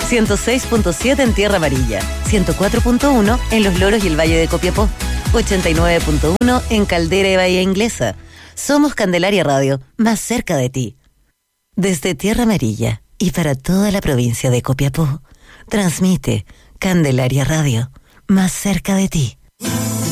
106.7 en Tierra Amarilla, 104.1 en Los Loros y el Valle de Copiapó, 89.1 en Caldera y Bahía Inglesa. Somos Candelaria Radio, más cerca de ti. Desde Tierra Amarilla y para toda la provincia de Copiapó, transmite Candelaria Radio, más cerca de ti.